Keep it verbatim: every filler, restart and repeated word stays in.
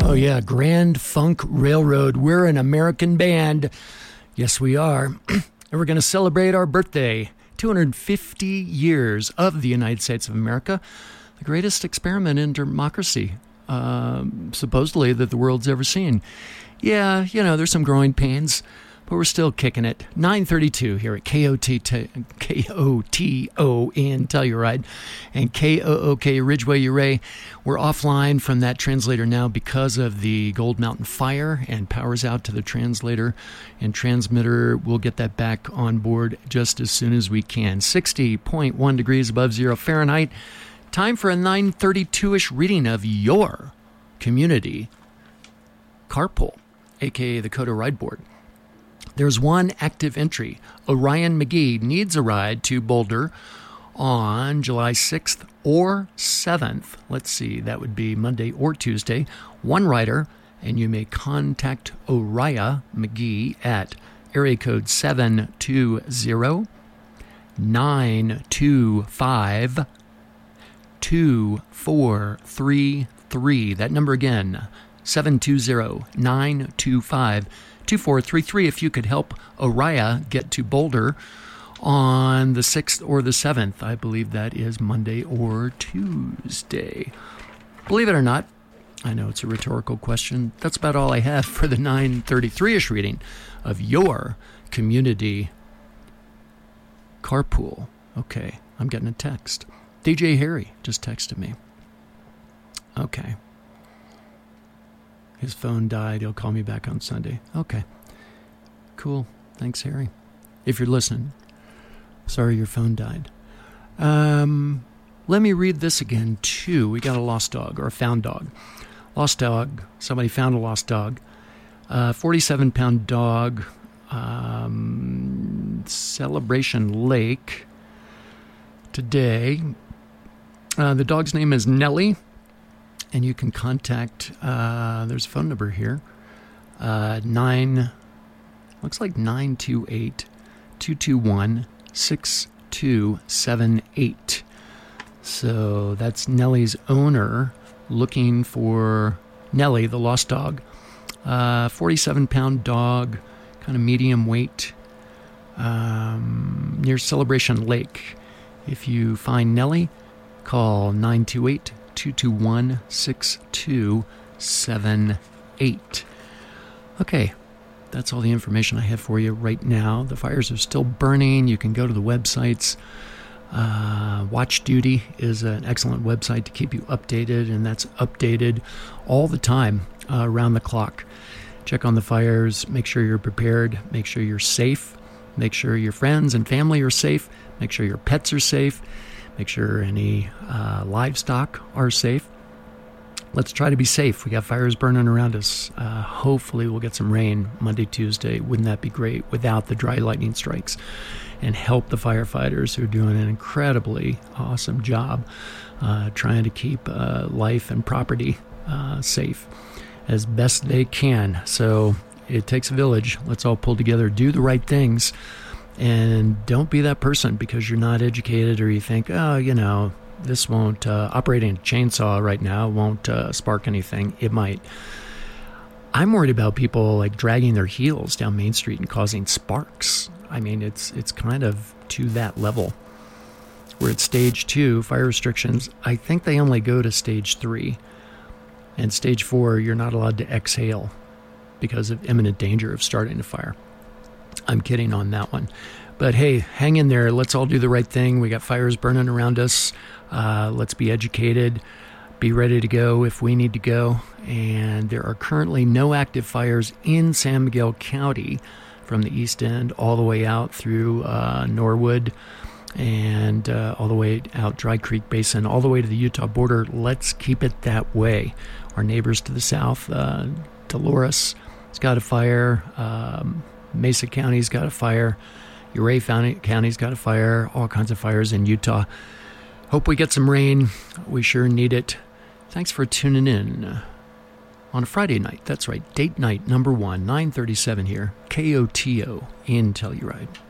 Oh, yeah, Grand Funk Railroad. We're an American band. Yes, we are. And we're going to celebrate our birthday. two hundred fifty years of the United States of America. The greatest experiment in democracy, uh, supposedly, that the world's ever seen. Yeah, you know, there's some growing pains, but we're still kicking it. nine thirty-two here at K O T K O T O in Telluride and K O O K Ridgeway Uray. We're offline from that translator now because of the Gold Mountain fire, and power's out to the translator and transmitter. We'll get that back on board just as soon as we can. sixty point one degrees above zero Fahrenheit. Time for a nine thirty-two-ish reading of your community carpool, aka the Coda Ride Board. There's one active entry. Orion McGee needs a ride to Boulder on July sixth or seventh. Let's see, that would be Monday or Tuesday. One rider, and you may contact Orion McGee at area code seven two zero, nine two five, two four three three. That number again, seven two zero, nine two five, two four three three. If you could help Orion get to Boulder on the sixth or the seventh. I believe that is Monday or Tuesday. Believe it or not, I know it's a rhetorical question. That's about all I have for the nine thirty-three-ish reading of your community carpool. Okay, I'm getting a text. D J Harry just texted me. Okay. His phone died. He'll call me back on Sunday. Okay. Cool. Thanks, Harry. If you're listening. Sorry your phone died. Um, let me read this again, too. We got a lost dog, or a found dog. Lost dog. Somebody found a lost dog. Uh, forty-seven pound dog. Um, Celebration Lake. Today. Uh, the dog's name is Nellie. And you can contact, uh, there's a phone number here, uh, nine, looks like nine two eight, two two one, six two seven eight. So that's Nellie's owner looking for Nellie, the lost dog. Uh, forty-seven pound dog, kind of medium weight, um, near Celebration Lake. If you find Nellie, call nine two eight, two two one, six two seven eight. Okay, that's all the information I have for you right now. The fires are still burning. You can go to the websites. Uh, Watch Duty is an excellent website to keep you updated, and that's updated all the time, uh, around the clock. Check on the fires. Make sure you're prepared. Make sure you're safe. Make sure your friends and family are safe. Make sure your pets are safe. Make sure any uh, livestock are safe. Let's try to be safe. We got fires burning around us. Uh, hopefully we'll get some rain Monday, Tuesday. Wouldn't that be great without the dry lightning strikes? And help the firefighters who are doing an incredibly awesome job uh, trying to keep uh, life and property uh, safe as best they can. So it takes a village. Let's all pull together, do the right things. And don't be that person because you're not educated or you think, oh, you know, this won't, uh, operating a chainsaw right now won't uh, spark anything. It might. I'm worried about people like dragging their heels down Main Street and causing sparks. I mean, it's it's kind of to that level. We're at stage two, fire restrictions. I think they only go to stage three. And stage four, you're not allowed to exhale because of imminent danger of starting a fire. I'm kidding on that one. But hey, hang in there. Let's all do the right thing. We got fires burning around us. Uh, let's be educated. Be ready to go if we need to go. And there are currently no active fires in San Miguel County from the east end all the way out through uh, Norwood and uh, all the way out Dry Creek Basin, all the way to the Utah border. Let's keep it that way. Our neighbors to the south, uh, Dolores has got a fire. Um, Mesa County's got a fire. Uray County's got a fire. All kinds of fires in Utah. Hope we get some rain. We sure need it. Thanks for tuning in on a Friday night. That's right, date night number one, nine thirty-seven here, K O T O in Telluride.